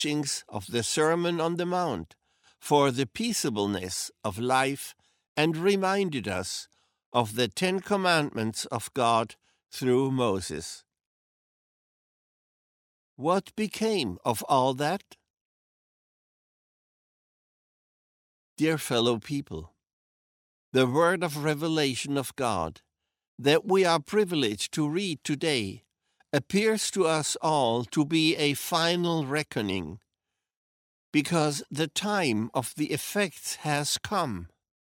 teachings of the Sermon on the Mount for the peaceableness of life and reminded us of the 10 Commandments of God through Moses. What became of all that? Dear fellow people, the word of revelation of God that we are privileged to read today appears to us all to be a final reckoning, because the time of the effects has come.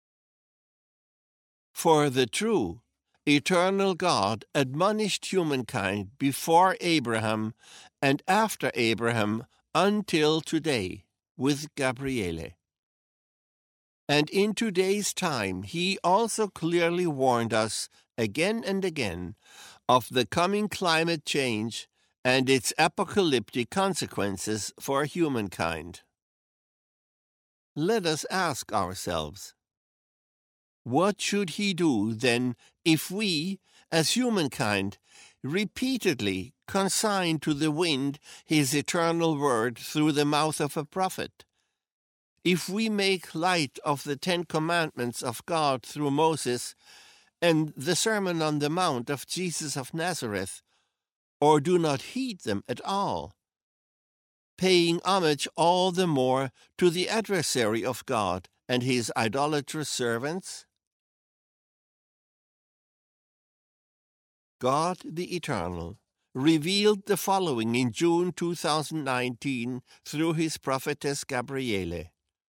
For the true, eternal God admonished humankind before Abraham and after Abraham until today with Gabriele. And in today's time, he also clearly warned us again and again of the coming climate change and its apocalyptic consequences for humankind. Let us ask ourselves, what should he do then if we, as humankind, repeatedly consign to the wind his eternal word through the mouth of a prophet? If we make light of the 10 Commandments of God through Moses and the Sermon on the Mount of Jesus of Nazareth, or do not heed them at all, paying homage all the more to the adversary of God and his idolatrous servants? God the Eternal revealed the following in June 2019 through his prophetess Gabriele.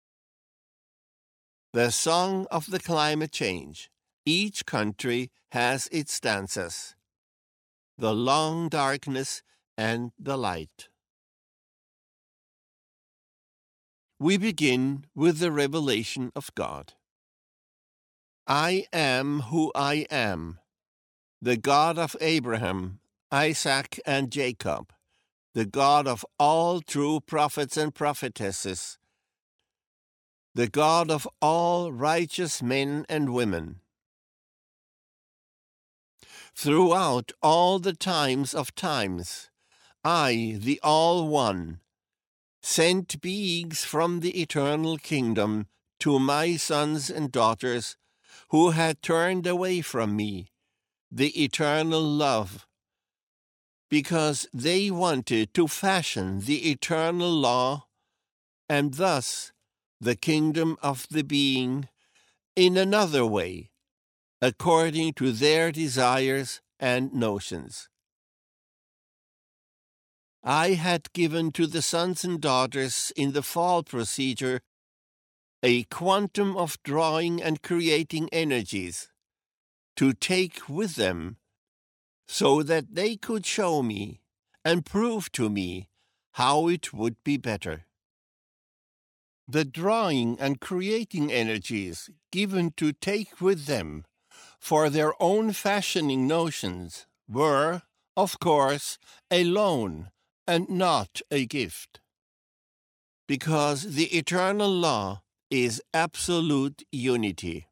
The song of the climate change. Each country has its stanzas. The long darkness and the light. We begin with the revelation of God. I am who I am, the God of Abraham, Isaac, and Jacob, the God of all true prophets and prophetesses, the God of all righteous men and women. Throughout all the times of times, I, the All-One, sent beings from the eternal kingdom to my sons and daughters who had turned away from me, the eternal love, because they wanted to fashion the eternal law and thus the kingdom of the being in another way, according to their desires and notions. I had given to the sons and daughters in the fall procedure a quantum of drawing and creating energies to take with them so that they could show me and prove to me how it would be better. The drawing and creating energies given to take with them for their own fashioning notions were, of course, a loan and not a gift, because the eternal law is absolute unity.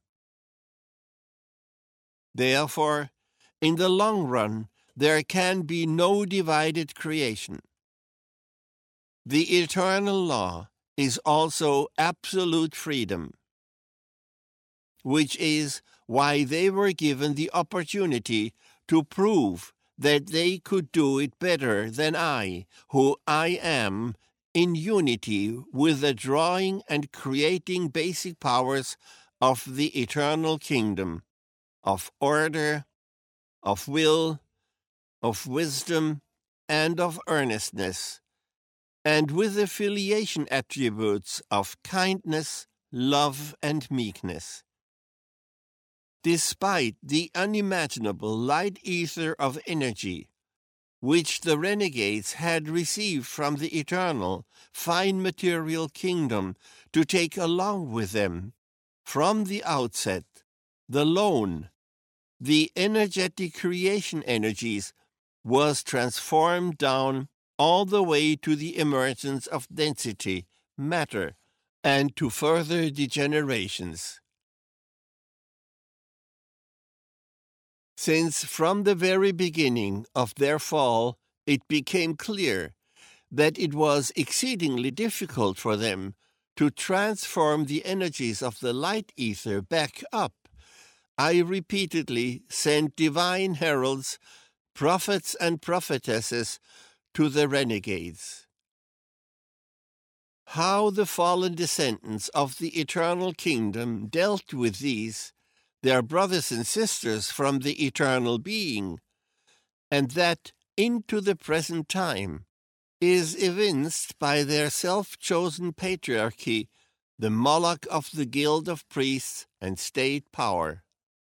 Therefore, in the long run, there can be no divided creation. The eternal law is also absolute freedom, which is why they were given the opportunity to prove that they could do it better than I, who I am, in unity with the drawing and creating basic powers of the eternal kingdom, of order, of will, of wisdom, and of earnestness, and with the filiation attributes of kindness, love, and meekness. Despite the unimaginable light ether of energy, which the renegades had received from the eternal, fine material kingdom to take along with them, from the outset, the loan, the energetic creation energies, was transformed down all the way to the emergence of density, matter, and to further degenerations. Since from the very beginning of their fall it became clear that it was exceedingly difficult for them to transform the energies of the light ether back up, I repeatedly sent divine heralds, prophets and prophetesses to the renegades. How the fallen descendants of the eternal kingdom dealt with these, their brothers and sisters from the eternal being, and that into the present time, is evinced by their self-chosen patriarchy, the Moloch of the guild of priests and state power.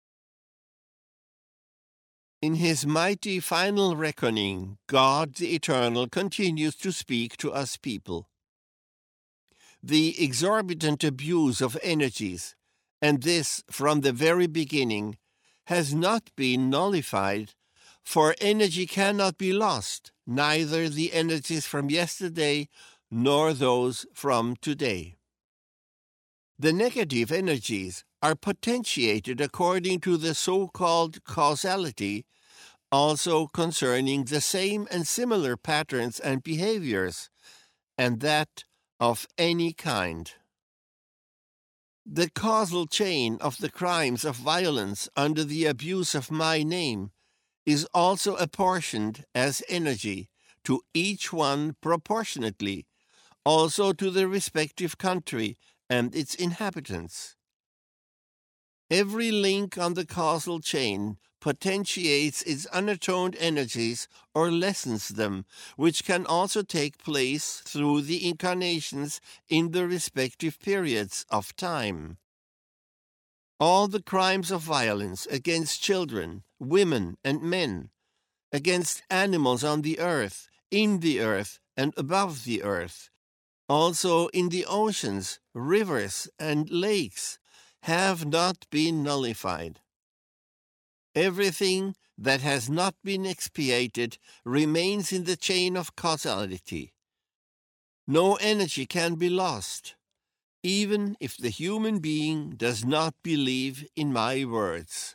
In his mighty final reckoning, God the Eternal continues to speak to us people. The exorbitant abuse of energies, and this from the very beginning, has not been nullified, for energy cannot be lost, neither the energies from yesterday nor those from today. The negative energies are potentiated according to the so-called causality, also concerning the same and similar patterns and behaviors, and that of any kind. The causal chain of the crimes of violence under the abuse of my name is also apportioned as energy to each one proportionately, also to the respective country and its inhabitants. Every link on the causal chain potentiates its unatoned energies or lessens them, which can also take place through the incarnations in the respective periods of time. All the crimes of violence against children, women, and men, against animals on the earth, in the earth, and above the earth, also in the oceans, rivers, and lakes, have not been nullified. Everything that has not been expiated remains in the chain of causality. No energy can be lost, even if the human being does not believe in my words.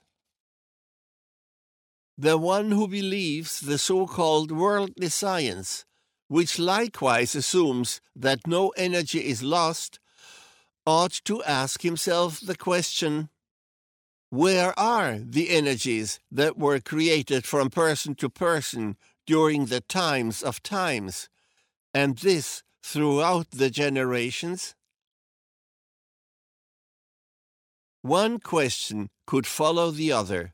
The one who believes the so-called worldly science, which likewise assumes that no energy is lost, ought to ask himself the question, where are the energies that were created from person to person during the times of times, and this throughout the generations? One question could follow the other.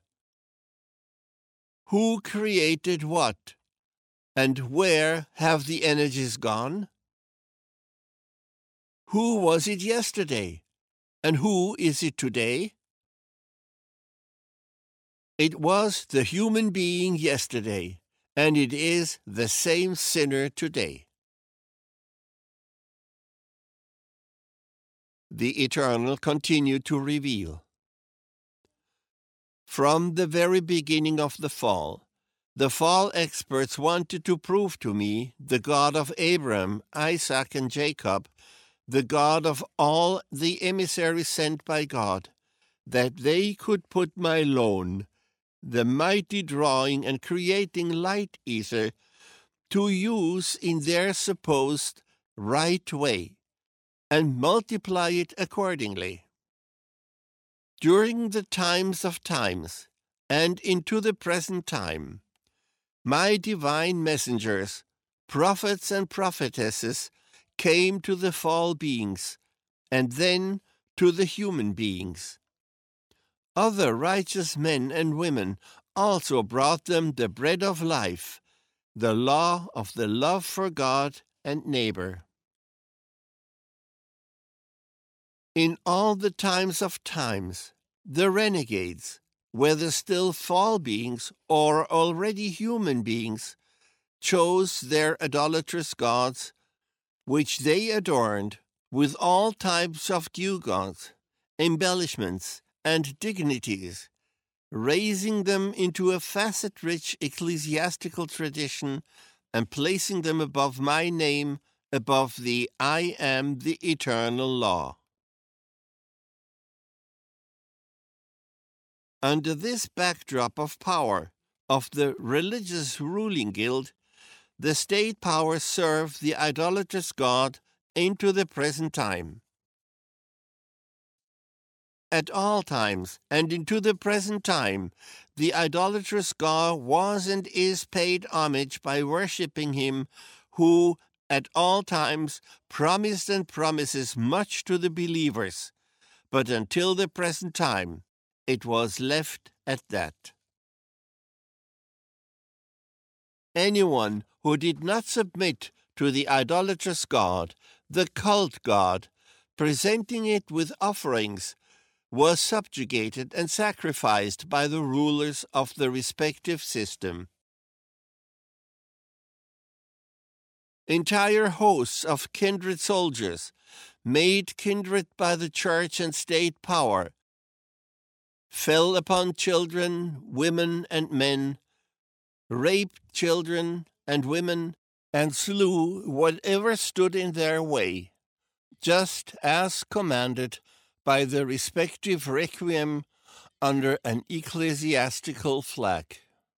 Who created what, and where have the energies gone? Who was it yesterday, and who is it today? It was the human being yesterday, and it is the same sinner today. The Eternal continued to reveal. From the very beginning of the fall experts wanted to prove to me the God of Abraham, Isaac, and Jacob, the God of all the emissaries sent by God, that they could put my loan, the mighty drawing and creating light ether, to use in their supposed right way, and multiply it accordingly. During the times of times, and into the present time, my divine messengers, prophets and prophetesses, came to the fall beings, and then to the human beings. Other righteous men and women also brought them the bread of life, the law of the love for God and neighbor. In all the times of times, the renegades, whether still fall beings or already human beings, chose their idolatrous gods, which they adorned with all types of gewgaws, embellishments, and dignities, raising them into a facet-rich ecclesiastical tradition and placing them above my name, above the I am the eternal law. Under this backdrop of power of the religious ruling guild, the state power served the idolatrous god into the present time. At all times and into the present time, the idolatrous god was and is paid homage by worshipping him who at all times promised and promises much to the believers, but until the present time it was left at that. Anyone who did not submit to the idolatrous god, the cult god, presenting it with offerings, was subjugated and sacrificed by the rulers of the respective system. Entire hosts of kindred soldiers, made kindred by the church and state power, fell upon children, women, and men, raped children and women, and slew whatever stood in their way, just as commanded by the respective requiem under an ecclesiastical flag.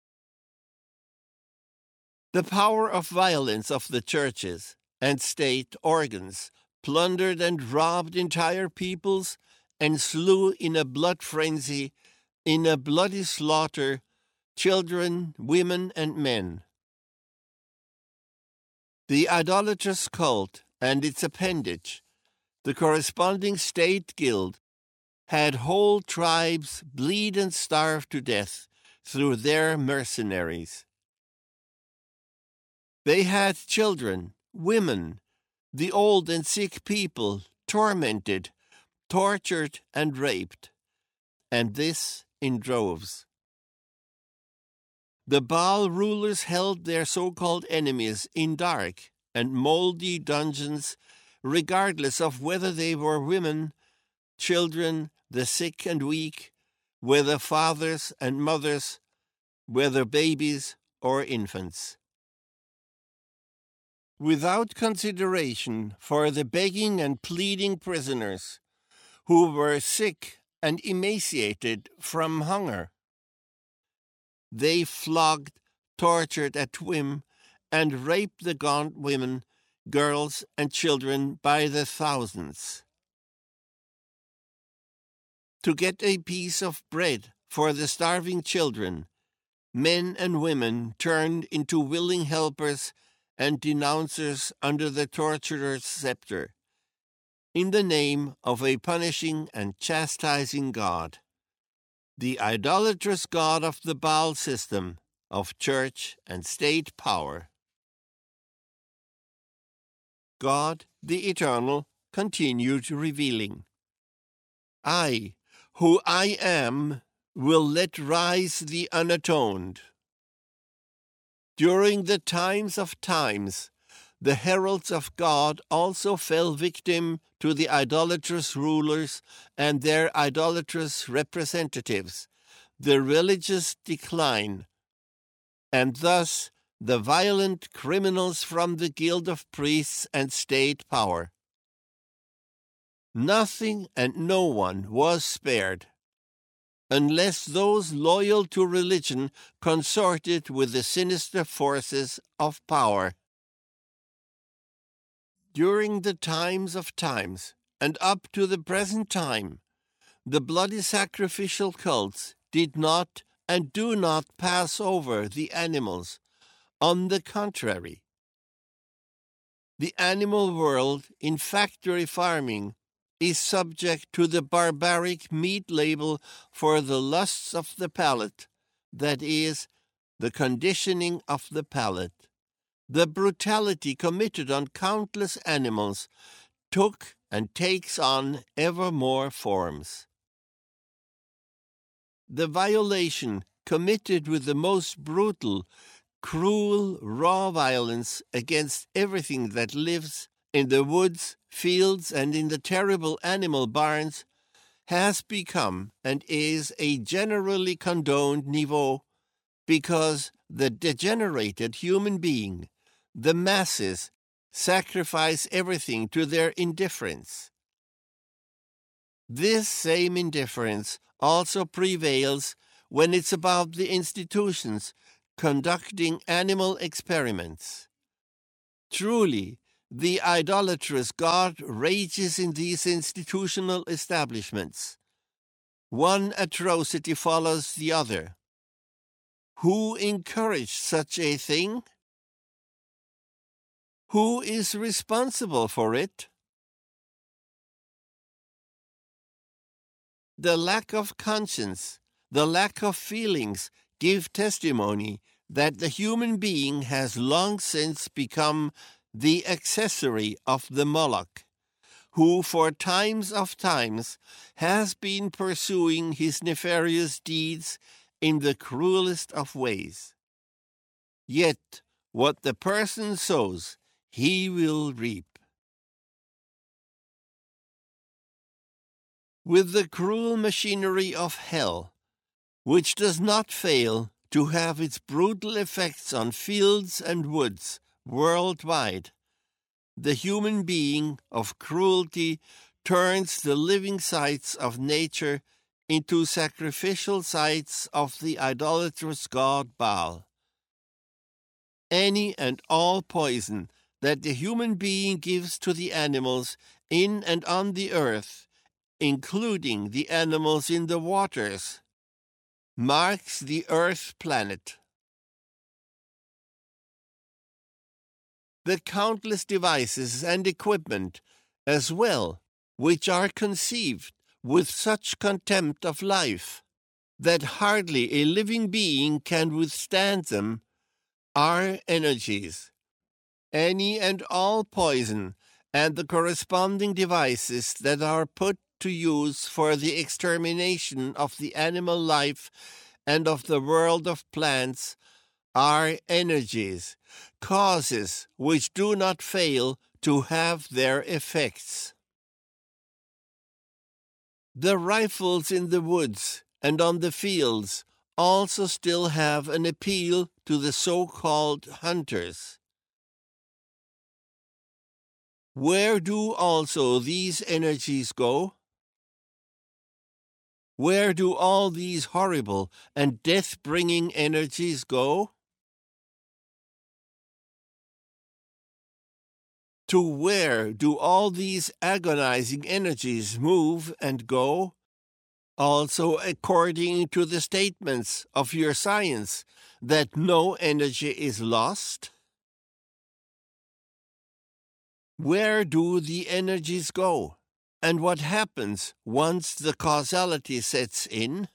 The power of violence of the churches and state organs plundered and robbed entire peoples and slew in a blood frenzy, in a bloody slaughter, children, women, and men. The idolatrous cult and its appendage, the corresponding state guild, had whole tribes bleed and starve to death through their mercenaries. They had children, women, the old and sick people tormented, tortured, and raped, and this in droves. The Baal rulers held their so-called enemies in dark and moldy dungeons, regardless of whether they were women, children, the sick and weak, whether fathers and mothers, whether babies or infants. Without consideration for the begging and pleading prisoners who were sick and emaciated from hunger, they flogged, tortured at whim, and raped the gaunt women, girls, and children by the thousands. To get a piece of bread for the starving children, men and women turned into willing helpers and denouncers under the torturer's scepter, in the name of a punishing and chastising God, the idolatrous god of the Baal system of church and state power. God, the Eternal, continued revealing, I, who I am, will let rise the unatoned. During the times of times, the heralds of God also fell victim to the idolatrous rulers and their idolatrous representatives, the religious decline, and thus the violent criminals from the guild of priests and state power. Nothing and no one was spared, unless those loyal to religion consorted with the sinister forces of power. During the times of times, and up to the present time, the bloody sacrificial cults did not and do not pass over the animals. On the contrary, the animal world in factory farming is subject to the barbaric meat label for the lusts of the palate, that is, the conditioning of the palate. The brutality committed on countless animals took and takes on ever more forms. The violation committed with the most brutal, cruel, raw violence against everything that lives in the woods, fields, and in the terrible animal barns has become and is a generally condoned niveau because the degenerated human being, the masses, sacrifice everything to their indifference. This same indifference also prevails when it's about the institutions conducting animal experiments. Truly, the idolatrous God rages in these institutional establishments. One atrocity follows the other. Who encouraged such a thing? Who is responsible for it? The lack of conscience, the lack of feelings give testimony that the human being has long since become the accessory of the Moloch, who for times has been pursuing his nefarious deeds in the cruelest of ways. Yet what the person sows, he will reap. With the cruel machinery of hell, which does not fail to have its brutal effects on fields and woods worldwide, the human being of cruelty turns the living sites of nature into sacrificial sites of the idolatrous god Baal. Any and all poison that the human being gives to the animals in and on the earth, including the animals in the waters, marks the Earth planet. The countless devices and equipment, as well, which are conceived with such contempt of life that hardly a living being can withstand them, are energies. Any and all poison and the corresponding devices that are put to use for the extermination of the animal life and of the world of plants are energies, causes which do not fail to have their effects. The rifles in the woods and on the fields also still have an appeal to the so-called hunters. Where do also these energies go? Where do all these horrible and death-bringing energies go? To where do all these agonizing energies move and go? Also according to the statements of your science that no energy is lost? Where do the energies go? And what happens once the causality sets in?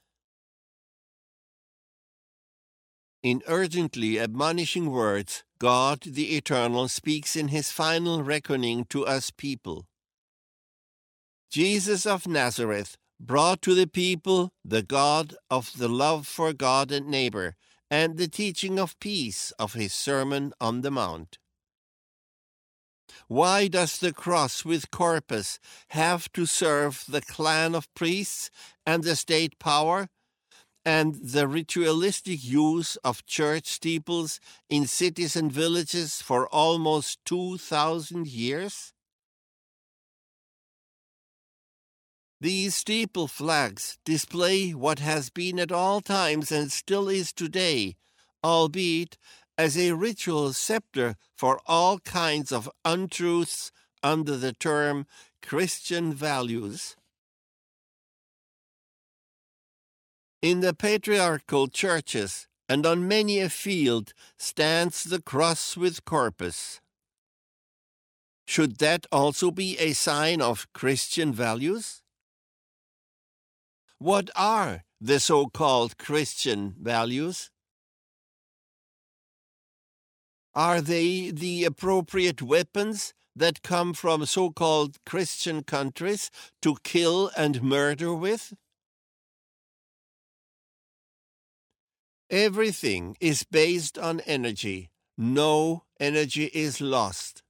In urgently admonishing words, God the Eternal speaks in his final reckoning to us people. Jesus of Nazareth brought to the people the God of the love for God and neighbor, and the teaching of peace of his Sermon on the Mount. Why does the cross with corpus have to serve the clan of priests and the state power, and the ritualistic use of church steeples in cities and villages for almost 2,000 years? These steeple flags display what has been at all times and still is today, albeit as a ritual scepter for all kinds of untruths under the term Christian values. In the patriarchal churches and on many a field stands the cross with corpus. Should that also be a sign of Christian values? What are the so-called Christian values? Are they the appropriate weapons that come from so-called Christian countries to kill and murder with? Everything is based on energy. No energy is lost.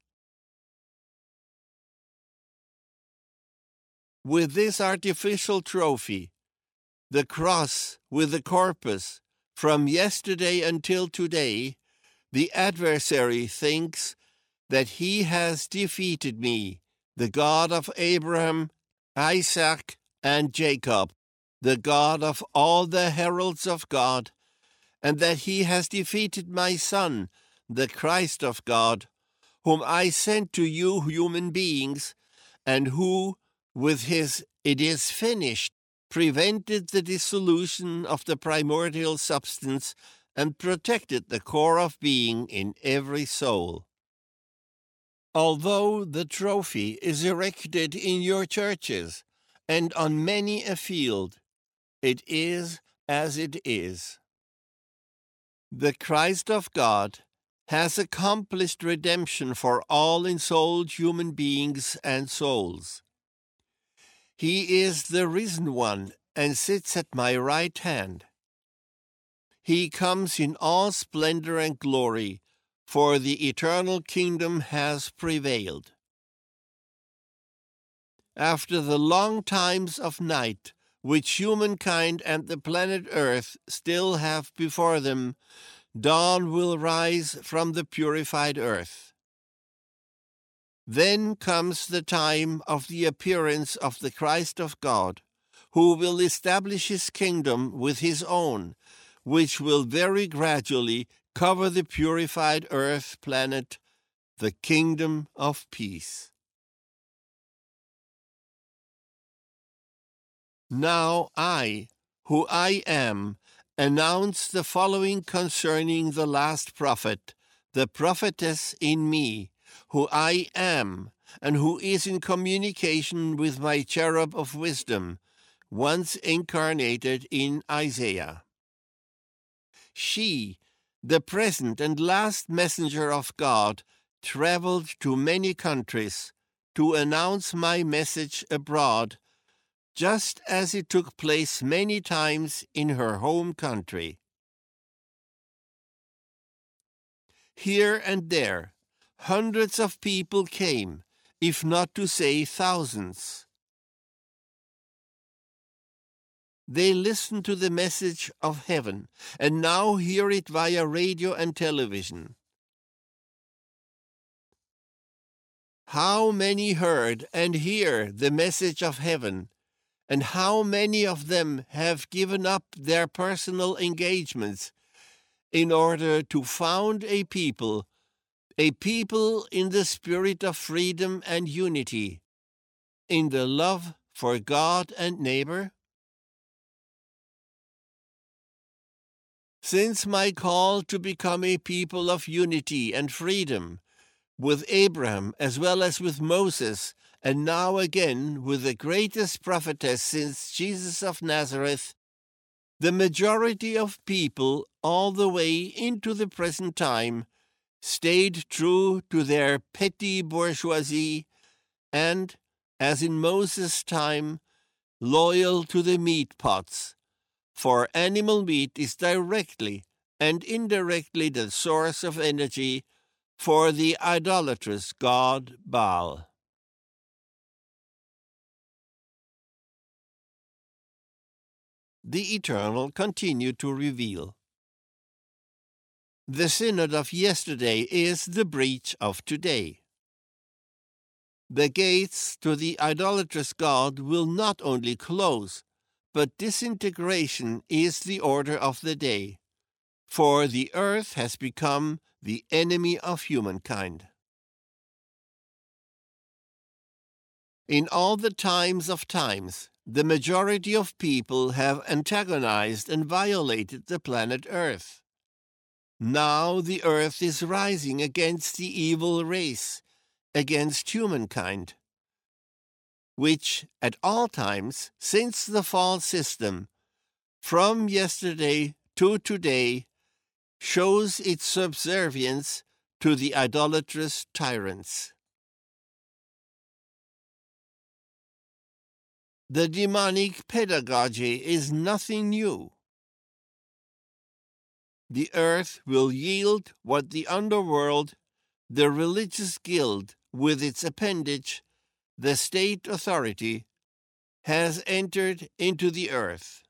With this artificial trophy, the cross with the corpus, from yesterday until today, the adversary thinks that he has defeated me, the God of Abraham, Isaac, and Jacob, the God of all the heralds of God, and that he has defeated my Son, the Christ of God, whom I sent to you human beings, and who, with his "it is finished," prevented the dissolution of the primordial substance and protected the core of being in every soul. Although the trophy is erected in your churches and on many a field, it is as it is. The Christ of God has accomplished redemption for all ensouled human beings and souls. He is the risen one and sits at my right hand. He comes in all splendor and glory, for the eternal kingdom has prevailed. After the long times of night, which humankind and the planet Earth still have before them, dawn will rise from the purified earth. Then comes the time of the appearance of the Christ of God, who will establish his kingdom with his own, which will very gradually cover the purified earth planet, the kingdom of peace. Now I, who I am, announce the following concerning the last prophet, the prophetess in me, who I am, and who is in communication with my cherub of wisdom, once incarnated in Isaiah. She, the present and last messenger of God, traveled to many countries to announce my message abroad, just as it took place many times in her home country. Here and there, hundreds of people came, if not to say thousands. They listened to the message of heaven, and now hear it via radio and television. How many heard and hear the message of heaven, and how many of them have given up their personal engagements in order to found a people in the spirit of freedom and unity, in the love for God and neighbor? Since my call to become a people of unity and freedom, with Abraham as well as with Moses, and now again with the greatest prophetess since Jesus of Nazareth, the majority of people all the way into the present time stayed true to their petty bourgeoisie and, as in Moses' time, loyal to the meat pots, for animal meat is directly and indirectly the source of energy for the idolatrous god Baal. The Eternal continued to reveal. The synod of yesterday is the breach of today. The gates to the idolatrous god will not only close, but disintegration is the order of the day, for the earth has become the enemy of humankind. In all the times of times, the majority of people have antagonized and violated the planet Earth. Now the earth is rising against the evil race, against humankind, which at all times since the fall system, from yesterday to today, shows its subservience to the idolatrous tyrants. The demonic pedagogy is nothing new. The earth will yield what the underworld, the religious guild with its appendage, the state authority, has entered into the earth.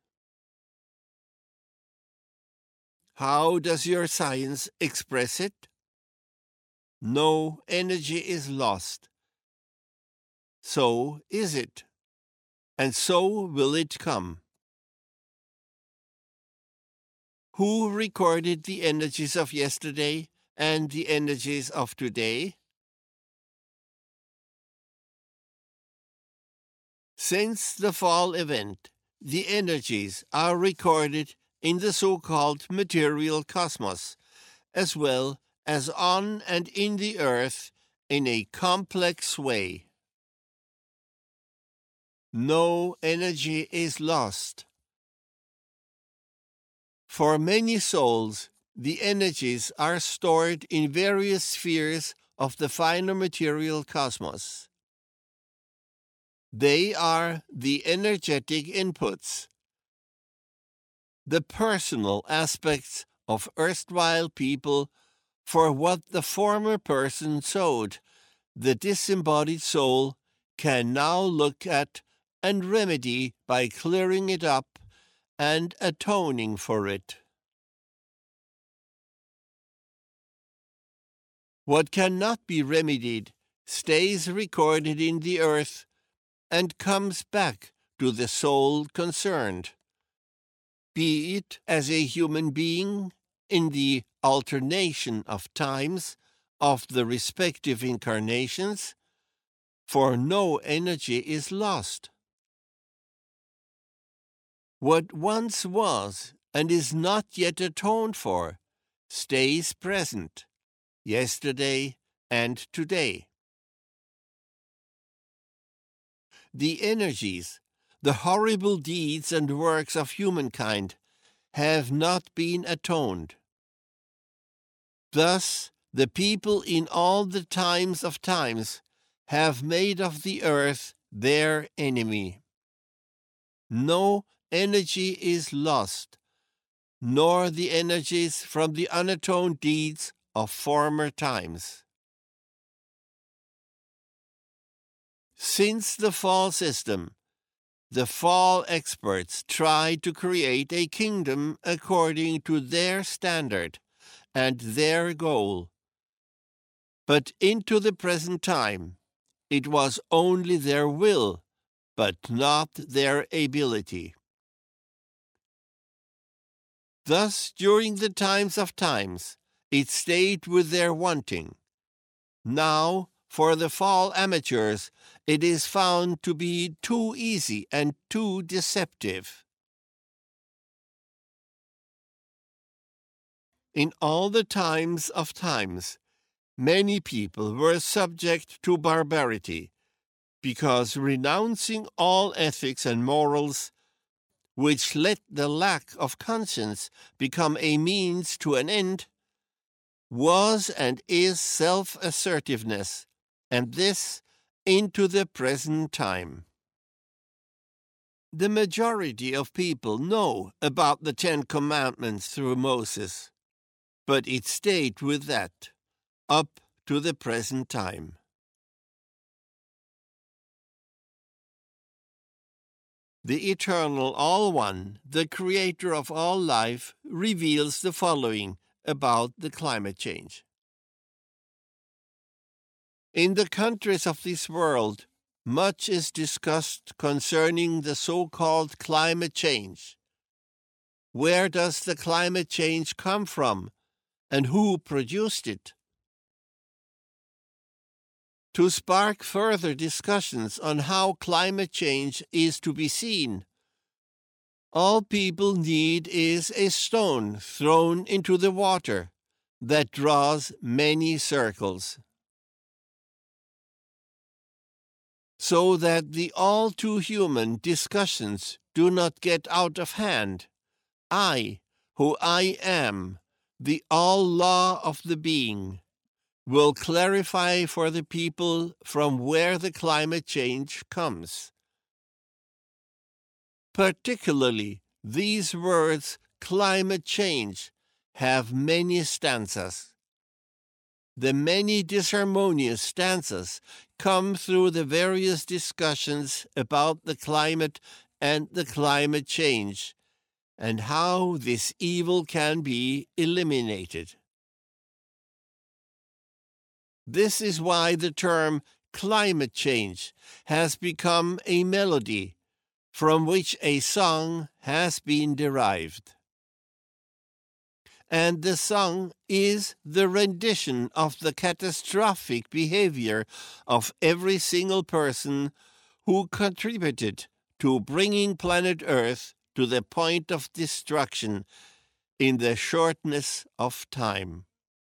How does your science express it? No energy is lost. So is it, and so will it come. Who recorded the energies of yesterday and the energies of today? Since the fall event, the energies are recorded in the so-called material cosmos, as well as on and in the earth in a complex way. No energy is lost. For many souls, the energies are stored in various spheres of the finer material cosmos. They are the energetic inputs, the personal aspects of erstwhile people for what the former person sowed. The disembodied soul can now look at and remedy by clearing it up and atoning for it. What cannot be remedied stays recorded in the earth and comes back to the soul concerned, be it as a human being in the alternation of times of the respective incarnations, for no energy is lost. What once was and is not yet atoned for stays present, yesterday and today. The energies, the horrible deeds and works of humankind have not been atoned. Thus, the people in all the times of times have made of the earth their enemy. No energy is lost, nor the energies from the unatoned deeds of former times. Since the fall system, the fall experts tried to create a kingdom according to their standard and their goal. But into the present time, it was only their will, but not their ability. Thus, during the times of times, it stayed with their wanting. Now, for the fall amateurs, it is found to be too easy and too deceptive. In all the times of times, many people were subject to barbarity, because renouncing all ethics and morals, which let the lack of conscience become a means to an end, was and is self-assertiveness, and this into the present time. The majority of people know about the Ten Commandments through Moses, but it stayed with that up to the present time. The Eternal All-One, the Creator of all life, reveals the following about the climate change. In the countries of this world, much is discussed concerning the so-called climate change. Where does the climate change come from, and who produced it? To spark further discussions on how climate change is to be seen, all people need is a stone thrown into the water that draws many circles, so that the all-too-human discussions do not get out of hand. I, who I am, the all-law of the being, will clarify for the people from where the climate change comes. Particularly, these words, climate change, have many stanzas. The many disharmonious stanzas come through the various discussions about the climate and the climate change, and how this evil can be eliminated. This is why the term climate change has become a melody from which a song has been derived. And the song is the rendition of the catastrophic behavior of every single person who contributed to bringing planet Earth to the point of destruction in the shortness of time.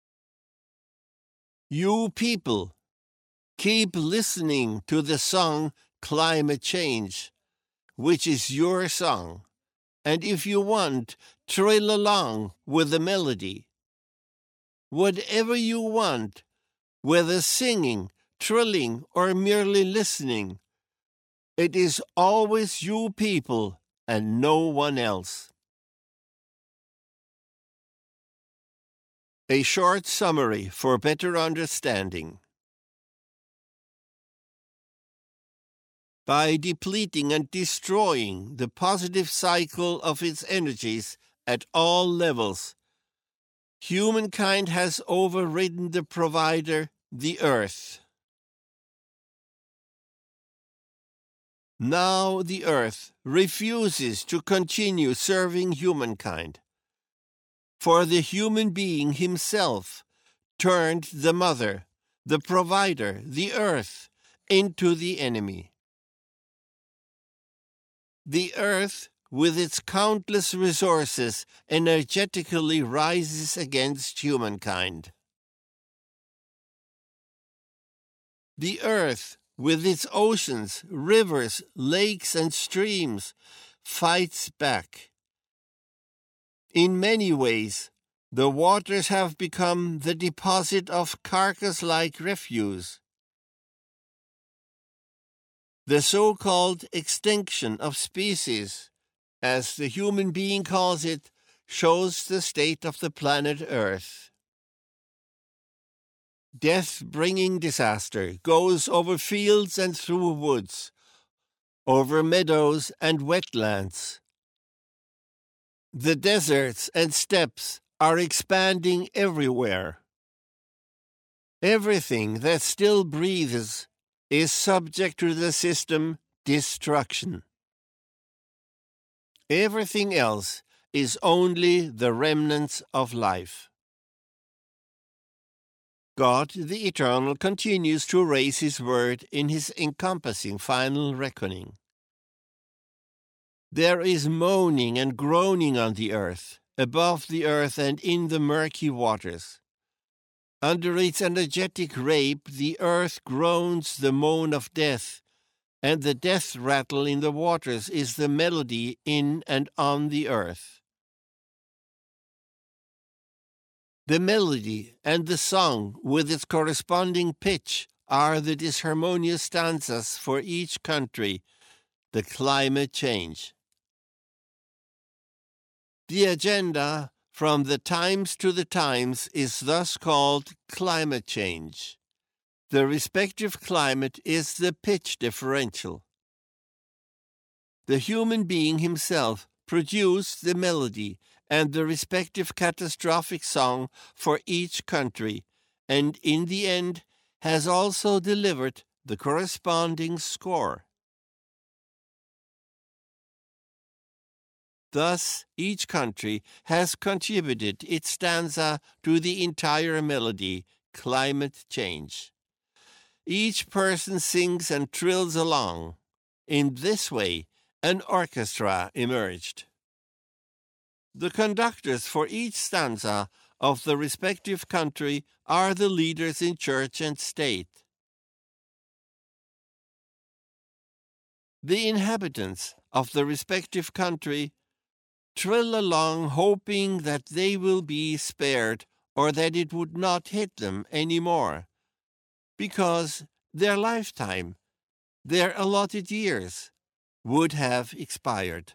You people, keep listening to the song Climate Change, which is your song, and if you want, trill along with the melody. Whatever you want, whether singing, trilling, or merely listening, it is always you people and no one else. A short summary for better understanding. By depleting and destroying the positive cycle of its energies at all levels, humankind has overridden the provider, the Earth. Now the Earth refuses to continue serving humankind, for the human being himself turned the mother, the provider, the Earth, into the enemy. The Earth, with its countless resources, energetically rises against humankind. The Earth, with its oceans, rivers, lakes, and streams, fights back. In many ways, the waters have become the deposit of carcass-like refuse. The so-called extinction of species, as the human being calls it, shows the state of the planet Earth. Death-bringing disaster goes over fields and through woods, over meadows and wetlands. The deserts and steppes are expanding everywhere. Everything that still breathes is subject to the system destruction. Everything else is only the remnants of life. God, the Eternal, continues to raise His word in His encompassing final reckoning. There is moaning and groaning on the earth, above the earth and in the murky waters. Under its energetic rape, the earth groans the moan of death, and the death rattle in the waters is the melody in and on the earth. The melody and the song, with its corresponding pitch, are the disharmonious stanzas for each country, the climate change. The agenda from the times to the times is thus called climate change. The respective climate is the pitch differential. The human being himself produced the melody and the respective catastrophic song for each country, and in the end has also delivered the corresponding score. Thus, each country has contributed its stanza to the entire melody, climate change. Each person sings and trills along. In this way, an orchestra emerged. The conductors for each stanza of the respective country are the leaders in church and state. The inhabitants of the respective country trill along hoping that they will be spared or that it would not hit them anymore, because their lifetime, their allotted years, would have expired.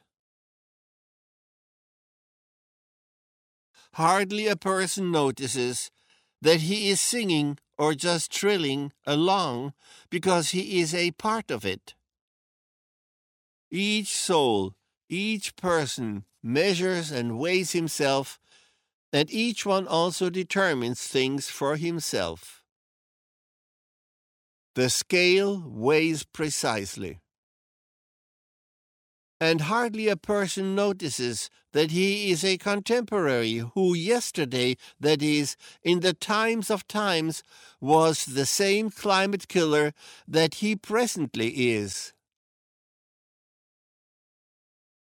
Hardly a person notices that he is singing or just trilling along because he is a part of it. Each soul, each person measures and weighs himself, and each one also determines things for himself. The scale weighs precisely. And hardly a person notices that he is a contemporary who yesterday, that is, in the times of times, was the same climate killer that he presently is.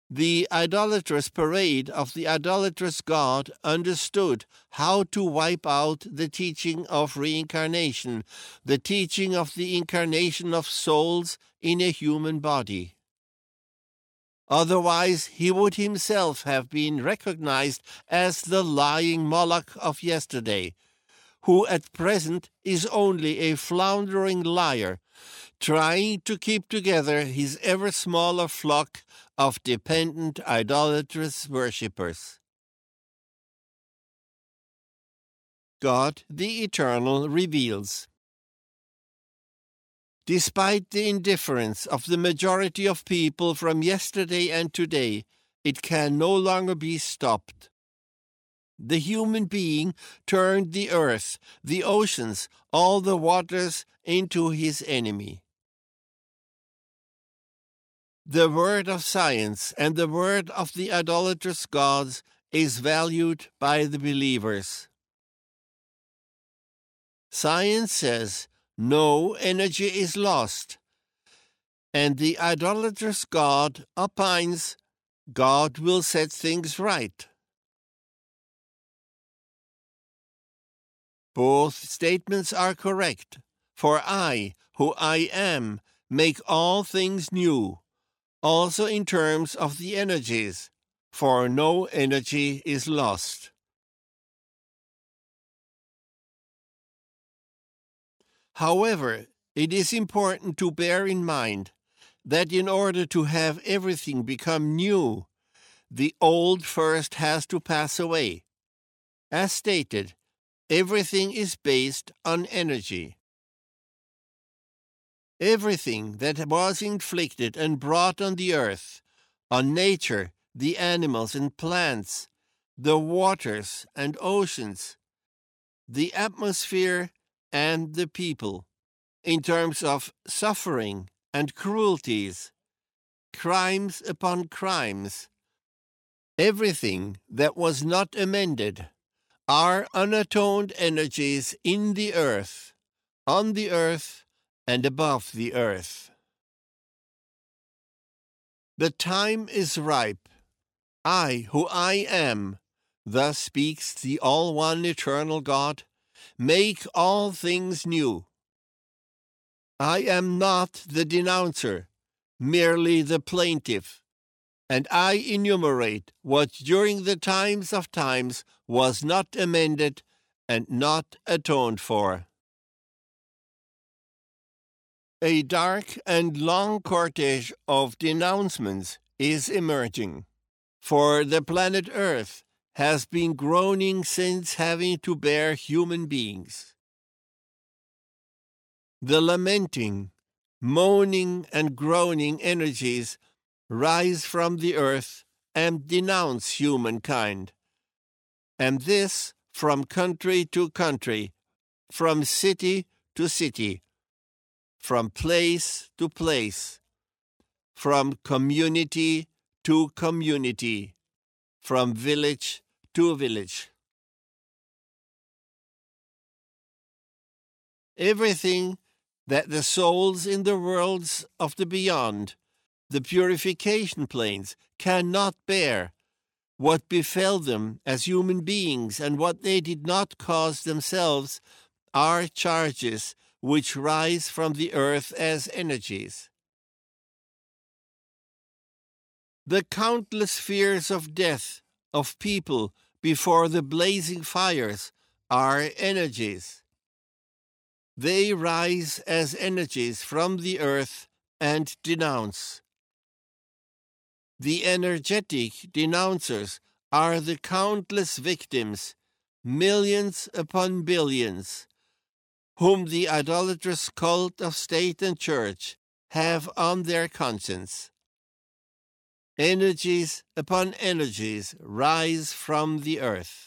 The idolatrous parade of the idolatrous God understood how to wipe out the teaching of reincarnation, the teaching of the incarnation of souls in a human body. Otherwise, he would himself have been recognized as the lying Moloch of yesterday, who at present is only a floundering liar, trying to keep together his ever smaller flock of dependent idolatrous worshippers. God the Eternal reveals. Despite the indifference of the majority of people from yesterday and today, it can no longer be stopped. The human being turned the earth, the oceans, all the waters into his enemy. The word of science and the word of the idolatrous gods is valued by the believers. Science says no energy is lost, and the idolatrous God opines God will set things right. Both statements are correct, for I, who I am, make all things new, also in terms of the energies, for no energy is lost. However, it is important to bear in mind that in order to have everything become new, the old first has to pass away. As stated, everything is based on energy. Everything that was inflicted and brought on the earth, on nature, the animals and plants, the waters and oceans, the atmosphere and the people, in terms of suffering and cruelties, crimes upon crimes, everything that was not amended, are unatoned energies in the earth, on the earth, and above the earth. The time is ripe. I, who I am, thus speaks the all-one eternal God, make all things new. I am not the denouncer, merely the plaintiff, and I enumerate what during the times of times was not amended and not atoned for. A dark and long cortege of denouncements is emerging, for the planet Earth has been groaning since having to bear human beings. The lamenting, moaning, and groaning energies rise from the earth and denounce humankind, and this from country to country, from city to city, from place to place, from community to community, from village to village. Everything that the souls in the worlds of the beyond, the purification planes, cannot bear, what befell them as human beings and what they did not cause themselves, are charges which rise from the earth as energies. The countless fears of death of people before the blazing fires are energies. They rise as energies from the earth and denounce. The energetic denouncers are the countless victims, millions upon billions, whom the idolatrous cult of state and church have on their conscience. Energies upon energies rise from the earth.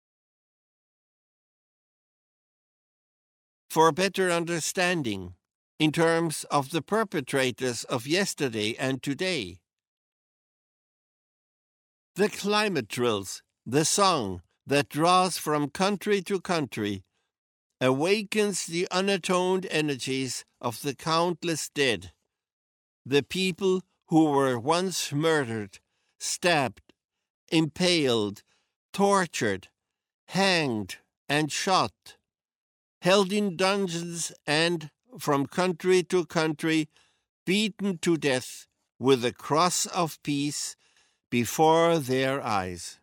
For better understanding, in terms of the perpetrators of yesterday and today, the climate drills, the song that draws from country to country, awakens the unatoned energies of the countless dead, the people who were once murdered, stabbed, impaled, tortured, hanged, and shot, held in dungeons and, from country to country, beaten to death with the cross of peace before their eyes.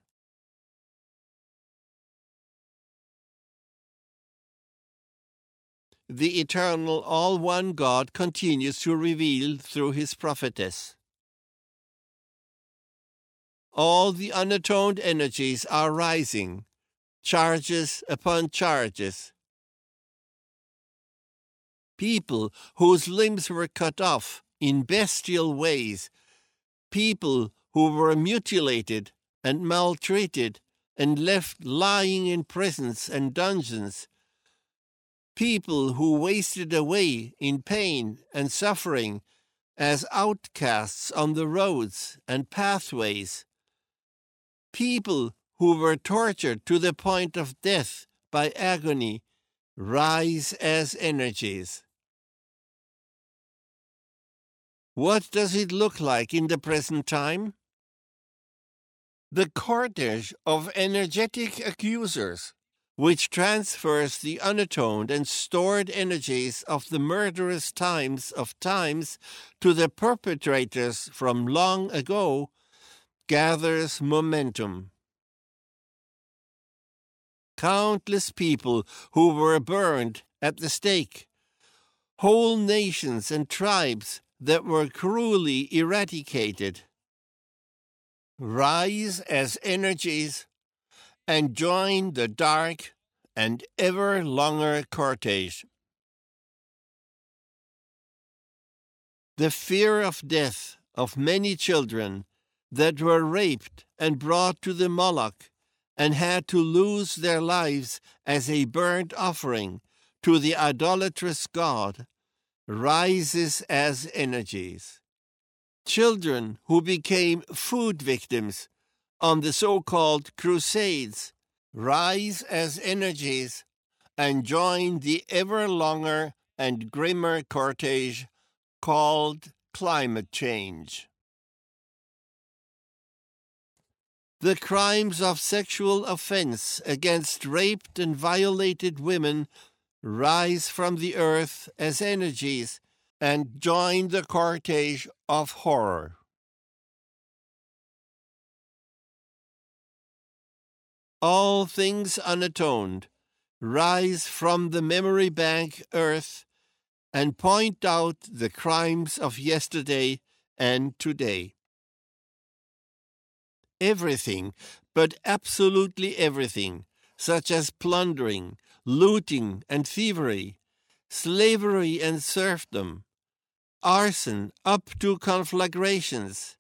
The eternal, all-one God continues to reveal through his prophetess. All the unatoned energies are rising, charges upon charges. People whose limbs were cut off in bestial ways, people who were mutilated and maltreated and left lying in prisons and dungeons, people who wasted away in pain and suffering as outcasts on the roads and pathways, people who were tortured to the point of death by agony, rise as energies. What does it look like in the present time? The cortege of energetic accusers, which transfers the unatoned and stored energies of the murderous times to the perpetrators from long ago, gathers momentum. Countless people who were burned at the stake, whole nations and tribes that were cruelly eradicated, rise as energies and join the dark and ever longer cortege. The fear of death of many children that were raped and brought to the Moloch and had to lose their lives as a burnt offering to the idolatrous god rises as energies. Children who became food victims on the so-called crusades rise as energies and join the ever longer and grimmer cortege called climate change. The crimes of sexual offense against raped and violated women rise from the earth as energies and join the cortege of horror. All things unatoned rise from the memory bank earth and point out the crimes of yesterday and today. Everything, but absolutely everything, such as plundering, looting and thievery, slavery and serfdom, arson up to conflagrations,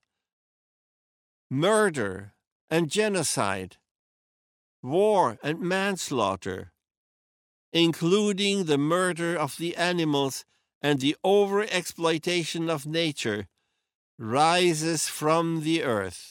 murder and genocide, war and manslaughter, including the murder of the animals and the overexploitation of nature, rises from the earth.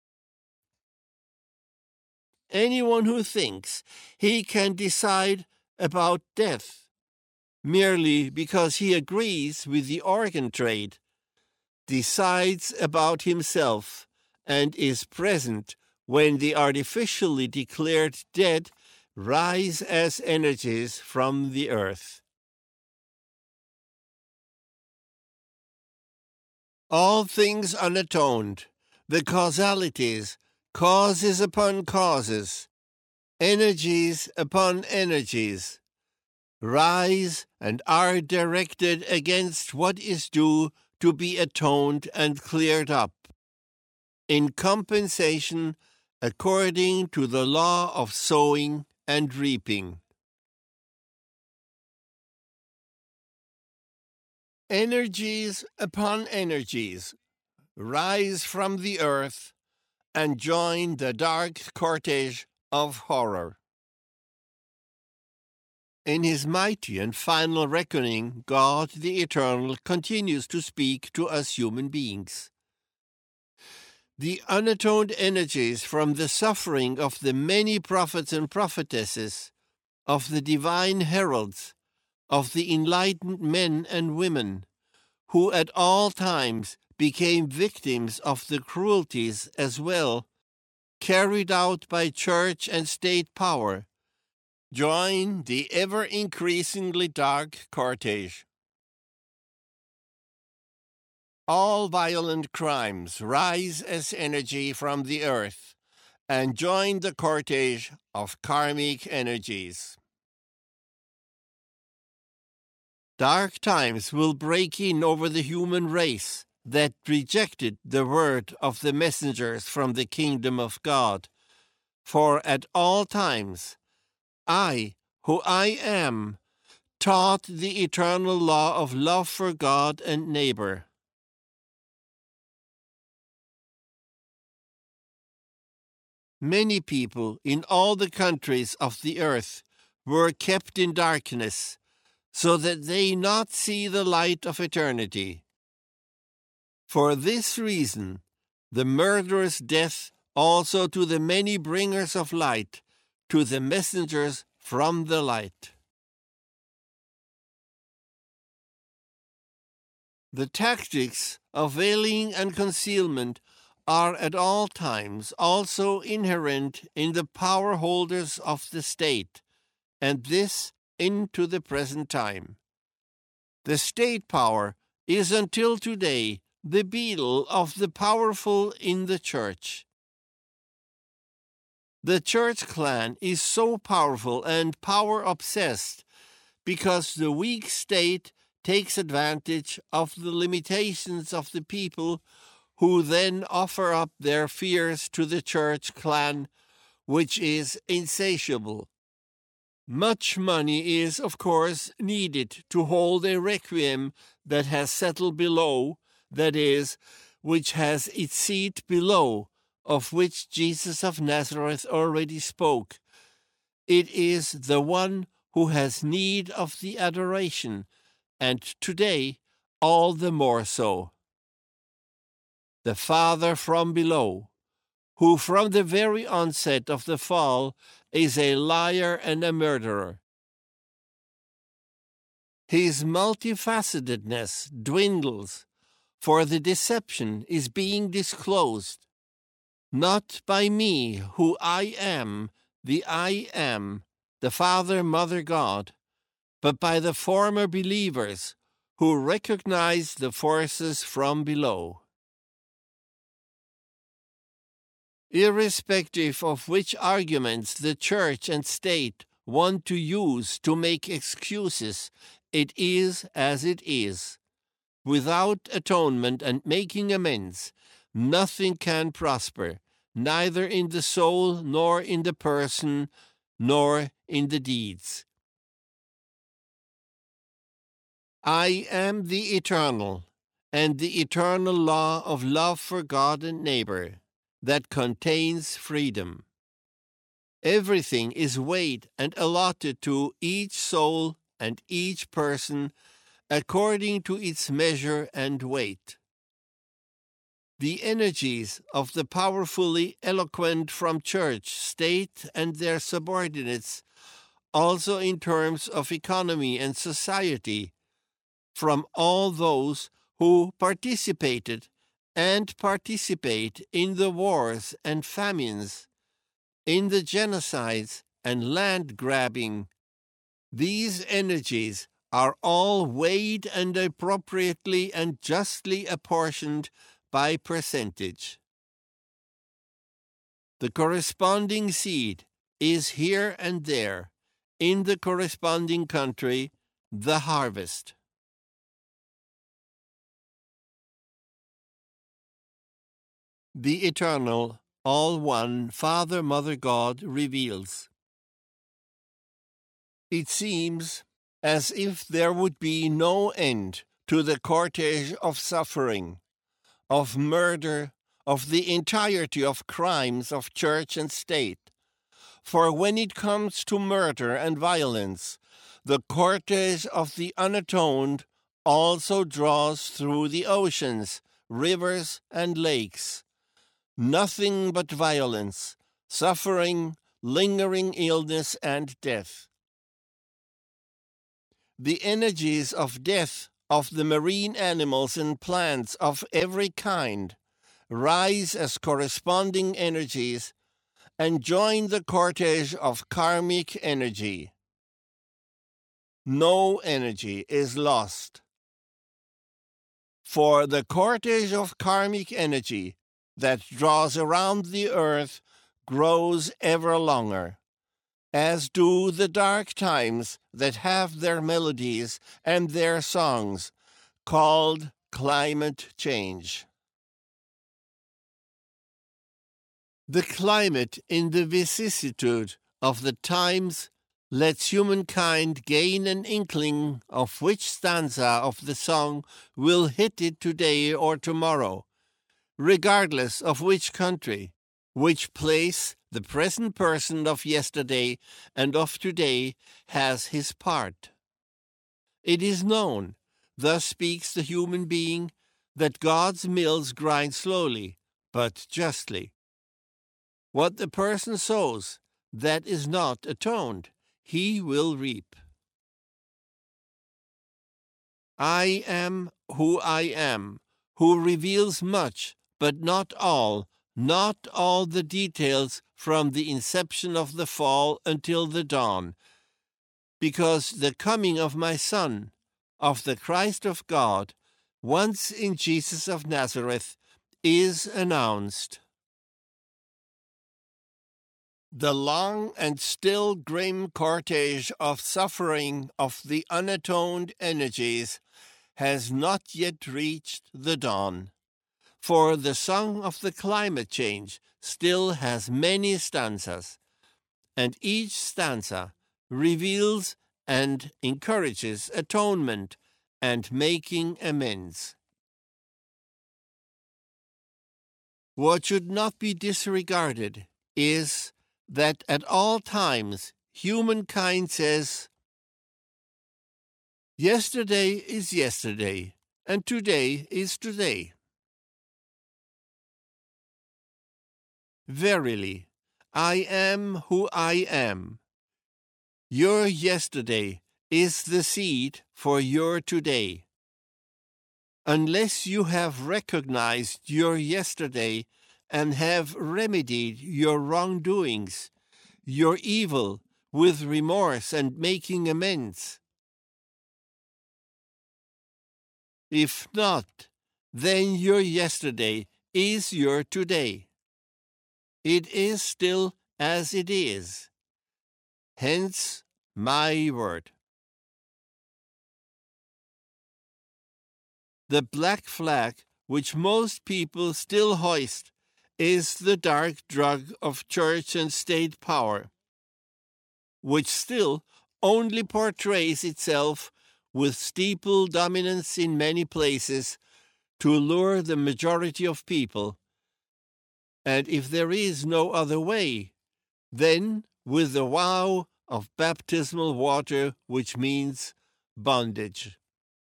Anyone who thinks he can decide about death merely because he agrees with the organ trade decides about himself and is present when the artificially declared dead rise as energies from the earth. All things unatoned, the causalities, causes upon causes, energies upon energies, rise and are directed against what is due to be atoned and cleared up, in compensation according to the law of sowing and reaping. Energies upon energies rise from the earth and join the dark cortege of horror. In his mighty and final reckoning, God the Eternal continues to speak to us human beings. The unatoned energies from the suffering of the many prophets and prophetesses, of the divine heralds, of the enlightened men and women, who at all times became victims of the cruelties as well carried out by church and state power, join the ever-increasingly dark cortege. All violent crimes rise as energy from the earth and join the cortege of karmic energies. Dark times will break in over the human race that rejected the word of the messengers from the kingdom of God. For at all times, I, who I am, taught the eternal law of love for God and neighbor. Many people in all the countries of the earth were kept in darkness, so that they not see the light of eternity. For this reason, the murderous death also to the many bringers of light, to the messengers from the light. The tactics of veiling and concealment are at all times also inherent in the power holders of the state, and this into the present time. The state power is until today the beadle of the powerful in the church. The church clan is so powerful and power-obsessed because the weak state takes advantage of the limitations of the people, who then offer up their fears to the church clan, which is insatiable. Much money is, of course, needed to hold a requiem that has settled below, that is, which has its seat below, of which Jesus of Nazareth already spoke. It is the one who has need of the adoration, and today all the more so. The Father from below, who from the very onset of the fall is a liar and a murderer. His multifacetedness dwindles, for the deception is being disclosed, not by me, who I am, the Father, Mother, God, but by the former believers who recognize the forces from below. Irrespective of which arguments the church and state want to use to make excuses, it is as it is. Without atonement and making amends, nothing can prosper, neither in the soul, nor in the person, nor in the deeds. I am the eternal, and the eternal law of love for God and neighbor, that contains freedom. Everything is weighed and allotted to each soul and each person according to its measure and weight. The energies of the powerfully eloquent from church, state, and their subordinates, also in terms of economy and society, from all those who participated and participate in the wars and famines, in the genocides and land grabbing. These energies are all weighed and appropriately and justly apportioned by percentage. The corresponding seed is here and there, in the corresponding country, the harvest. The eternal, all-one Father, Mother, God reveals. It seems as if there would be no end to the cortege of suffering, of murder, of the entirety of crimes of church and state. For when it comes to murder and violence, the cortege of the unatoned also draws through the oceans, rivers, and lakes. Nothing but violence, suffering, lingering illness, and death. The energies of death of the marine animals and plants of every kind rise as corresponding energies and join the cortege of karmic energy. No energy is lost. For the cortege of karmic energy that draws around the earth grows ever longer, as do the dark times that have their melodies and their songs, called climate change. The climate in the vicissitude of the times lets humankind gain an inkling of which stanza of the song will hit it today or tomorrow, regardless of which country, which place the present person of yesterday and of today has his part. It is known, thus speaks the human being, that God's mills grind slowly, but justly. What the person sows, that is not atoned, he will reap. I am, who reveals much, but not all the details from the inception of the fall until the dawn, because the coming of my Son, of the Christ of God, once in Jesus of Nazareth, is announced. The long and still grim cortege of suffering of the unatoned energies has not yet reached the dawn, for the song of the climate change still has many stanzas, and each stanza reveals and encourages atonement and making amends. What should not be disregarded is that at all times humankind says, yesterday is yesterday, and today is today. Verily, I am who I am. Your yesterday is the seed for your today. Unless you have recognized your yesterday and have remedied your wrongdoings, your evil with remorse and making amends. If not, then your yesterday is your today. It is still as it is. Hence my word. The black flag which most people still hoist is the dark drug of church and state power, which still only portrays itself with steeple dominance in many places to lure the majority of people. And if there is no other way, then with the vow of baptismal water, which means bondage.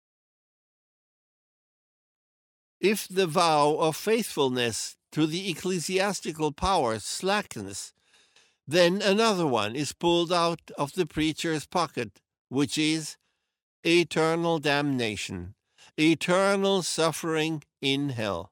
If the vow of faithfulness to the ecclesiastical powers slackens, then another one is pulled out of the preacher's pocket, which is eternal damnation, eternal suffering in hell.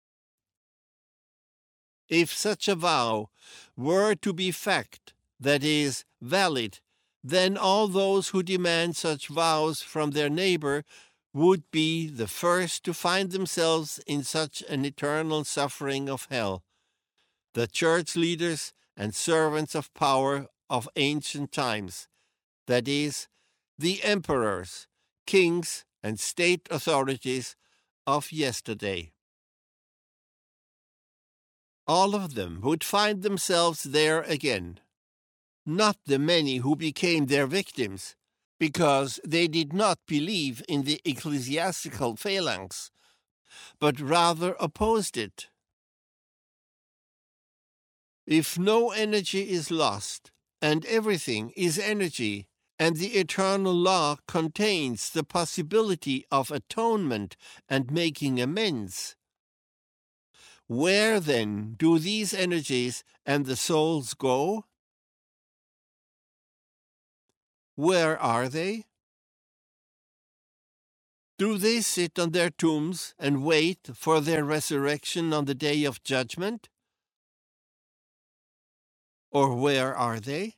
If such a vow were to be fact, that is, valid, then all those who demand such vows from their neighbor would be the first to find themselves in such an eternal suffering of hell. The church leaders and servants of power of ancient times, that is, the emperors, kings, and state authorities of yesterday. All of them would find themselves there again, not the many who became their victims, because they did not believe in the ecclesiastical phalanx, but rather opposed it. If no energy is lost, and everything is energy, and the eternal law contains the possibility of atonement and making amends, where then do these energies and the souls go? Where are they? Do they sit on their tombs and wait for their resurrection on the day of judgment? Or where are they?